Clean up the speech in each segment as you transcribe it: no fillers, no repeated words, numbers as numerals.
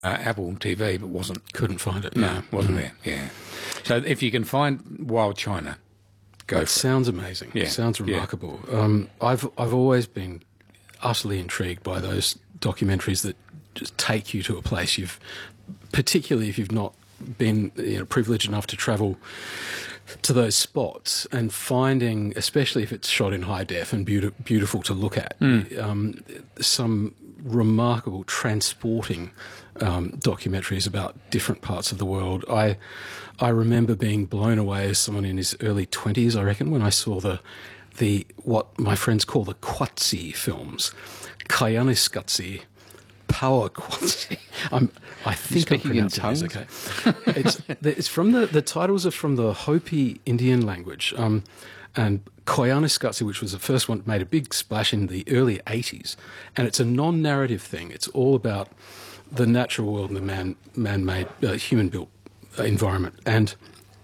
Apple TV, but Couldn't find it. No, wasn't there. Yeah. So if you can find Wild China, go for it. Sounds amazing. Yeah. Sounds Yeah. remarkable. I've always been utterly intrigued by those documentaries that just take you to a place particularly if you've not been privileged enough to travel to those spots, and finding, especially if it's shot in high def and beautiful to look at, some remarkable transporting documentaries about different parts of the world. I remember being blown away as someone in his early 20s, I reckon, when I saw the what my friends call the Qatsi films, Kayanisqatsi, Power Qatsi. I think Speaking I'm in pronouncing tongues? this okay. It's from the titles are from the Hopi Indian language, and Koyaanisqatsi, which was the first one, made a big splash in the early 80s, and it's a non-narrative thing. It's all about the natural world and the man-made, human-built environment, and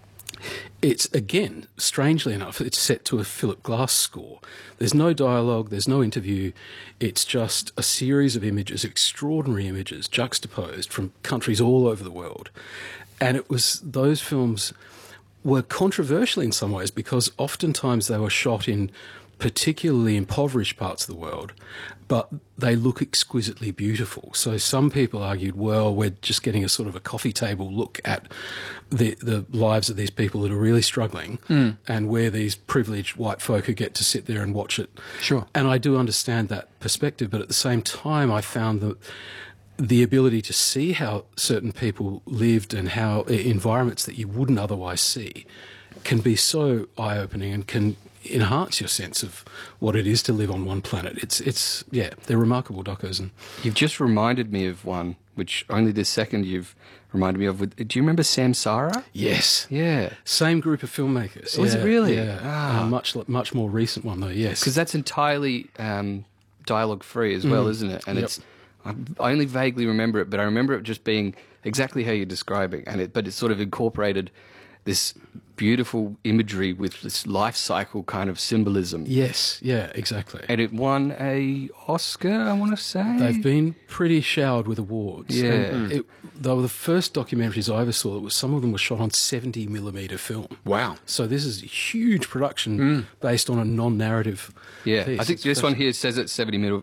it's, again, strangely enough, it's set to a Philip Glass score. There's no dialogue, there's no interview. It's just a series of images, extraordinary images, juxtaposed from countries all over the world. And those films were controversial in some ways because oftentimes they were shot in particularly impoverished parts of the world, but they look exquisitely beautiful. So some people argued, well, we're just getting a sort of a coffee table look at the lives of these people that are really struggling, and we're these privileged white folk who get to sit there and watch it. Sure. And I do understand that perspective, but at the same time I found that the ability to see how certain people lived and how environments that you wouldn't otherwise see can be so eye-opening and can enhance your sense of what it is to live on one planet. It's they're remarkable docos. And You've just reminded me of one, which only this second you've reminded me of. Do you remember Samsara? yes, Yeah. same group of filmmakers. Was it really? Yeah, Ah. much more recent one though. Yes, Because that's entirely dialogue-free as well, isn't it? And Yep. I only vaguely remember it, but I remember it just being exactly how you're describing, but it sort of incorporated this beautiful imagery with this life cycle kind of symbolism. yes, yeah, exactly. And it won a Oscar, I want to say. They've been pretty showered with awards. Yeah. And they were the first documentaries I ever saw. Some of them were shot on 70mm film. Wow. So this is a huge production based on a non-narrative Yeah, piece. I think It's this one fascinating. here says it's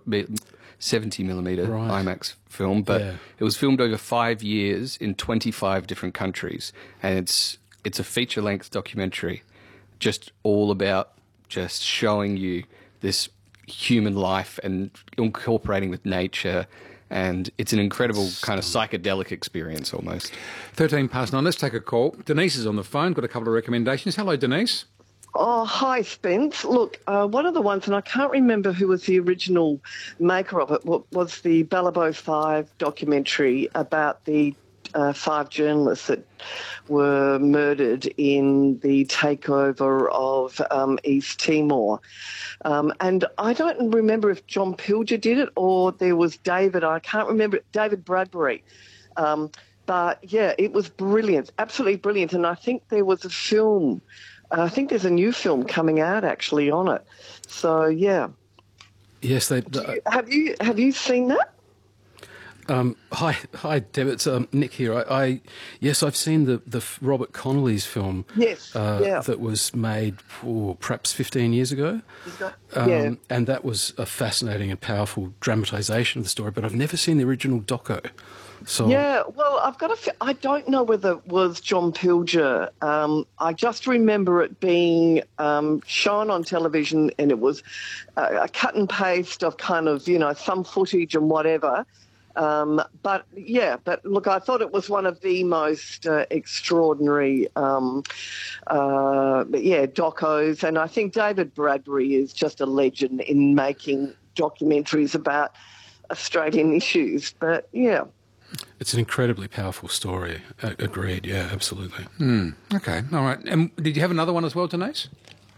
70mm Right. IMAX film, but Yeah. it was filmed over 5 years in 25 different countries, and it's a feature-length documentary, just all about just showing you this human life and incorporating with nature, and it's an incredible kind of psychedelic experience almost. 13 past 9. Let's take a call. Denise is on the phone. Got a couple of recommendations. Hello, Denise. Oh, hi, Spence. Look, one of the ones, and I can't remember who was the original maker of it, was the Balibo 5 documentary about the 5 journalists that were murdered in the takeover of East Timor. And I don't remember if John Pilger did it or there was I can't remember, David Bradbury. But, yeah, it was brilliant, absolutely brilliant. And I think there was a film. I think there's a new film coming out actually on it. So yeah. Yes, Have you seen that? Hi, Deb. It's Nick here. Yes, I've seen the Robert Connolly's film. Yes, yeah. That was made perhaps 15 years ago. Yeah. And that was a fascinating and powerful dramatisation of the story. But I've never seen the original doco. So Yeah, well, I don't know whether it was John Pilger. I just remember it being shown on television, and it was a cut and paste of kind of, some footage and whatever. But look, I thought it was one of the most extraordinary, docos. And I think David Bradbury is just a legend in making documentaries about Australian issues. But, yeah. it's an incredibly powerful story. Agreed, yeah, absolutely. Okay, all right. And did you have another one as well, Denise?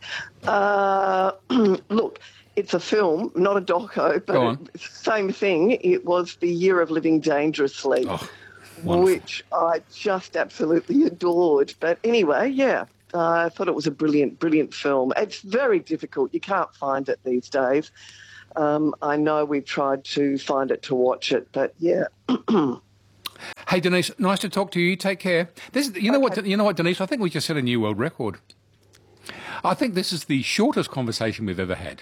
Look, it's a film, not a doco, Go on. but same thing. It was The Year of Living Dangerously, Oh, wonderful. which I just absolutely adored. But anyway, yeah, I thought it was a brilliant, brilliant film. It's very difficult. You can't find it these days. I know we've tried to find it to watch it, but yeah. Hey, Denise, nice to talk to you. Take care. You know what, Denise? I think we just set a new world record. I think this is the shortest conversation we've ever had.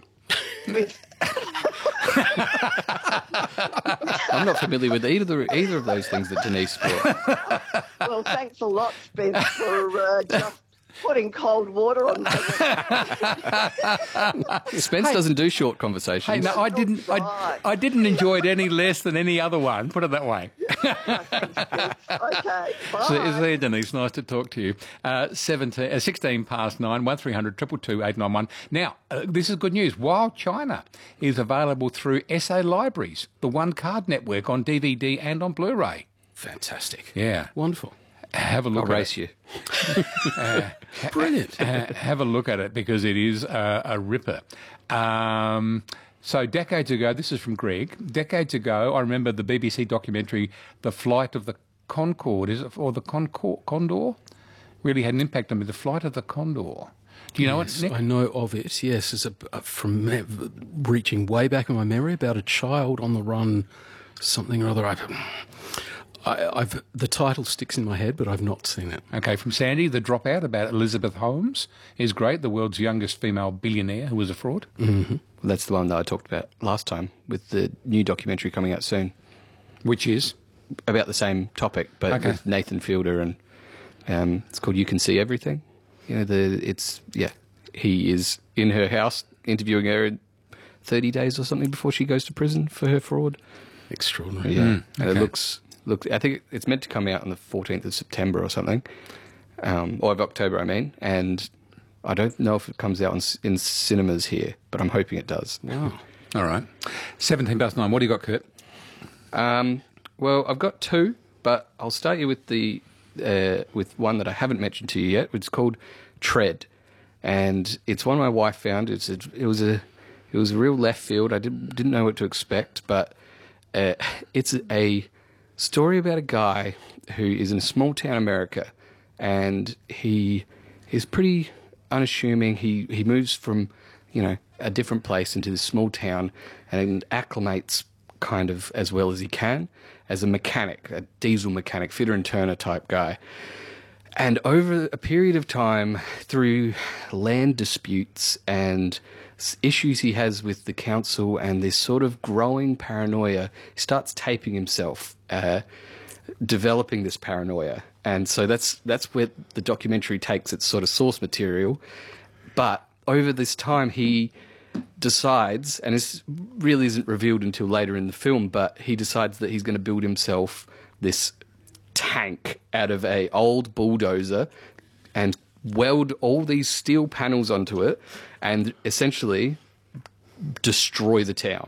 I'm not familiar with either of those things that Denise brought. Well, thanks a lot, Spence, for just putting cold water on my Spence doesn't do short conversations. Hey, no, I didn't. I didn't enjoy it any less than any other one. Put it that way. Okay, bye. So, is there, Denise? Nice to talk to you. 16 past 9, 1300 222 891. Now, this is good news. Wild China is available through SA Libraries, the One Card Network, on DVD and on Blu-ray. Fantastic. Yeah. Wonderful. Have a look I'll at race it. you. Brilliant. Have a look at it because it is a ripper. So decades ago, this is from Greg. Decades ago, I remember the BBC documentary, The Flight of the Concorde, or the Condor? Really had an impact on me. The Flight of the Condor. Do you know it, Nick? I know of it, yes. It's from reaching way back in my memory about a child on the run, something or other. The title sticks in my head, but I've not seen it. Okay, from Sandy, The Dropout, about Elizabeth Holmes, is great, the world's youngest female billionaire who was a fraud. Mm-hmm. That's the one that I talked about last time with the new documentary coming out soon. Which is? About the same topic, but with Nathan Fielder, and it's called You Can See Everything. You know, he is in her house interviewing her in 30 days or something before she goes to prison for her fraud. Extraordinary. Yeah, and okay. it looks. I think it's meant to come out on the 14th of September or something, or of October, I mean. And I don't know if it comes out in cinemas here, but I'm hoping it does. Wow. All right. 17 past 9. What do you got, Kurt? Well, I've got two, but I'll start you with with one that I haven't mentioned to you yet. It's called Tread, and it's one my wife found. It was a real left field. I didn't know what to expect, but it's a story about a guy who is in a small town America, and he is pretty unassuming. He moves from, a different place into this small town and acclimates kind of as well as he can as a mechanic, a diesel mechanic, fitter and turner type guy. And over a period of time, through land disputes and issues he has with the council and this sort of growing paranoia, he starts taping himself, developing this paranoia. And so that's where the documentary takes its sort of source material. But over this time, he decides, and this really isn't revealed until later in the film, but he decides that he's going to build himself this tank out of a old bulldozer and weld all these steel panels onto it and essentially destroy the town.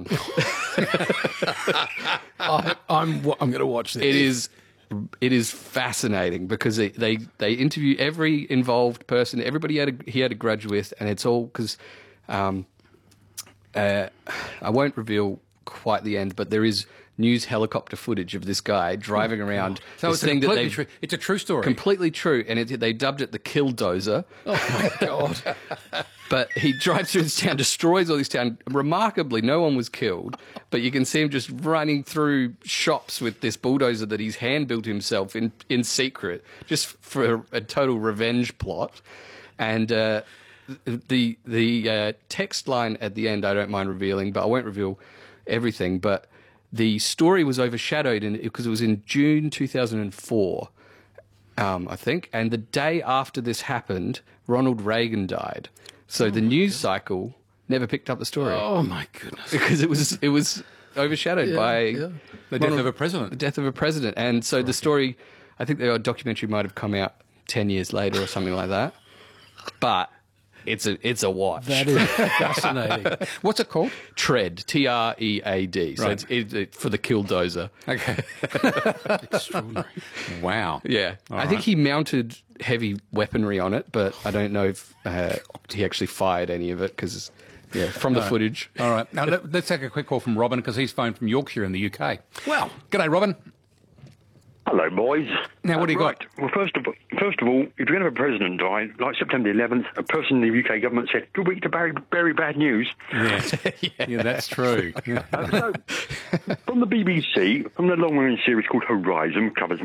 I'm going to watch this. It is fascinating because they interview every involved person, everybody he had a grudge with, and it's all because I won't reveal quite the end, but there is news helicopter footage of this guy driving around. So this it's thing it's a true story. Completely true, and they dubbed it the Killdozer. Oh my God. But he drives through this town, destroys all this town. Remarkably, no one was killed, but you can see him just running through shops with this bulldozer that he's hand-built himself in secret, just for a total revenge plot. And the text line at the end, I don't mind revealing, but I won't reveal everything. But the story was overshadowed because it was in June 2004, I think. And the day after this happened, Ronald Reagan died. So the news cycle never picked up the story. Oh my goodness. Because it was overshadowed by the death of a president. The death of a president. And so the story, I think the documentary might have come out 10 years later or something like that. But it's a watch. That is fascinating. What's it called? Tread, Tread. So Right. it's for the Killdozer. Okay. Extraordinary. Wow. Yeah. All I think right. he mounted heavy weaponry on it, but I don't know if he actually fired any of it because, from the footage. All right. Now, let's take a quick call from Robin because he's phoned from Yorkshire in the UK. Well, G'day, Robin. Hello, boys. Now, what do you got? Well, first of all, if you're going to have a president die, like September 11th, a person in the UK government said, good week to bury bad news. Yes. Yeah, that's true. So, from the BBC, from the long-running series called Horizon, covers